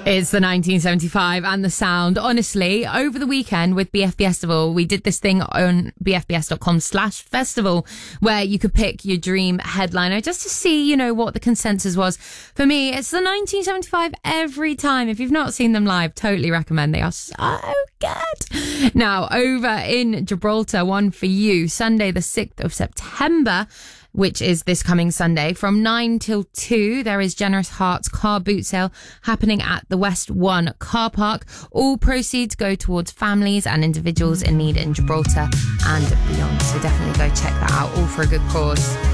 It's the 1975 and the sound. Honestly, over the weekend with BF Festival, we did this thing on bfbs.com/festival where you could pick your dream headliner just to see, what the consensus was. For me, it's the 1975 every time. If you've not seen them live, totally recommend. They are so good. Now, over in Gibraltar, one for you, Sunday the 6th of September, which is this coming Sunday, from 9 till 2, there is Generous Hearts car boot sale happening at the West 1 car park. All proceeds go towards families and individuals in need in Gibraltar and beyond. So definitely go check that out, all for a good cause.